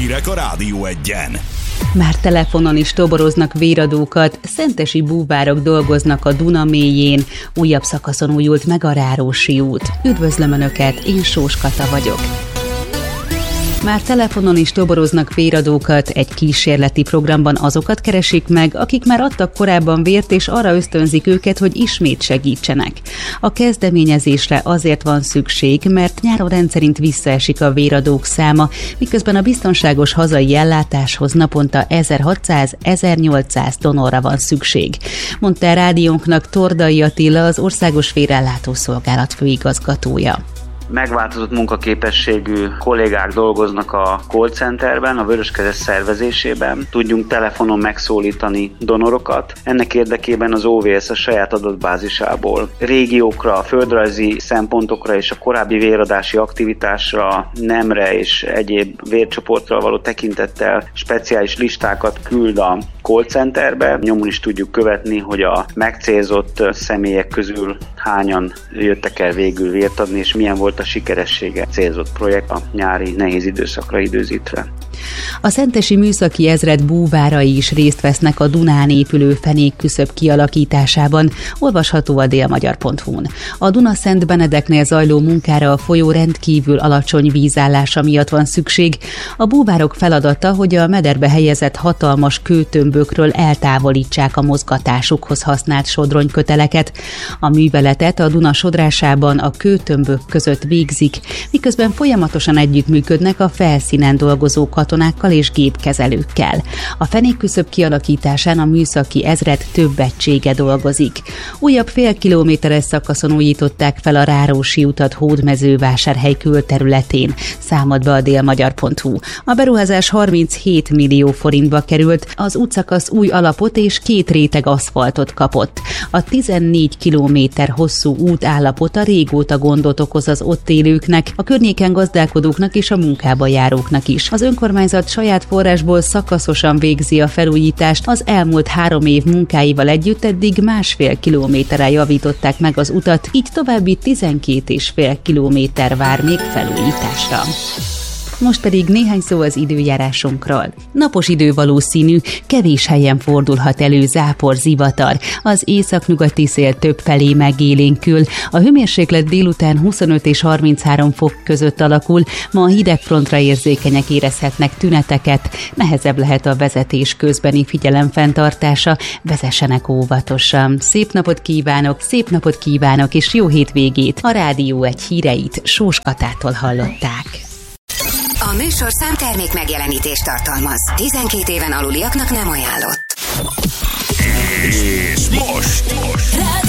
hírek a Rádió Egyen. Már telefonon is toboroznak véradókat, szentesi búvárok dolgoznak a Duna mélyén, újabb szakaszon újult meg a Rárósi út. Üdvözlöm Önöket, én Sós Kata vagyok. Már telefonon is toboroznak véradókat, egy kísérleti programban azokat keresik meg, akik már adtak korábban vért, és arra ösztönzik őket, hogy ismét segítsenek. A kezdeményezésre azért van szükség, mert nyáron rendszerint visszaesik a véradók száma, miközben a biztonságos hazai ellátáshoz naponta 1600-1800 donorra van szükség, mondta a rádiónknak Tordai Attila, az Országos Vérellátó Szolgálat főigazgatója. Megváltozott munkaképességű kollégák dolgoznak a call centerben, a Vöröskereszt szervezésében. Tudjunk telefonon megszólítani donorokat. Ennek érdekében az OVS a saját adatbázisából régiókra, földrajzi szempontokra és a korábbi véradási aktivitásra, nemre és egyéb vércsoportra való tekintettel speciális listákat küld a call centerbe. Nyomon is tudjuk követni, hogy a megcélzott személyek közül hányan jöttek el végül vért adni, és milyen volt a sikeressége célzott projekt a nyári nehéz időszakra időzítve. A szentesi műszaki ezred búvárai is részt vesznek a Dunán épülő fenékküszöb kialakításában, olvasható a délmagyar.hu-n. A Duna-Szent Benedeknél zajló munkára a folyó rendkívül alacsony vízállása miatt van szükség. A búvárok feladata, hogy a mederbe helyezett hatalmas kőtömbökről eltávolítsák a mozgatásukhoz használt sodronyköteleket. A műveletet a Duna sodrásában a kőtömbök között végzik, miközben folyamatosan együttműködnek a felszínen dolgozó katonákkal és gépkezelőkkel. A fenékküszöb kialakításán a műszaki ezred több egysége dolgozik. Újabb félkilométeres szakaszon újították fel a Rárósi utat Hódmezővásárhely külterületén, számolt be a délmagyar.hu. A beruházás 37 millió forintba került, az útszakasz új alapot és 2 réteg aszfaltot kapott. A 14 kilométer hosszú út állapota régóta gondot okoz az ott élőknek, a környéken gazdálkodóknak és a munkába járóknak is. Az önkormányzat saját forrásból szakaszosan végzi a felújítást, az elmúlt 3 év munkáival együtt eddig 1,5 kilométerre javították meg az utat, így további 12,5 kilométer vár még felújításra. Most pedig néhány szó az időjárásunkról. Napos idő valószínű, kevés helyen fordulhat elő zápor, zivatar. Az északnyugati szél többfelé megélénkül. A hőmérséklet délután 25 és 33 fok között alakul, ma a hidegfrontra érzékenyek érezhetnek tüneteket, nehezebb lehet a vezetés közbeni figyelemfenntartása, vezessenek óvatosan. Szép napot kívánok és jó hétvégét! A Rádió Egy híreit Sós Katától hallották. A műsor számtermék megjelenítést tartalmaz. 12 éven aluliaknak nem ajánlott. És most.